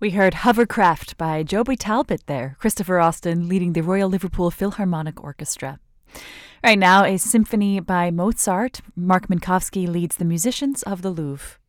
We heard Hovercraft by Joby Talbot there, Christopher Austin leading the Royal Liverpool Philharmonic Orchestra. Right now, a symphony by Mozart. Mark Minkowski leads the Musicians of the Louvre.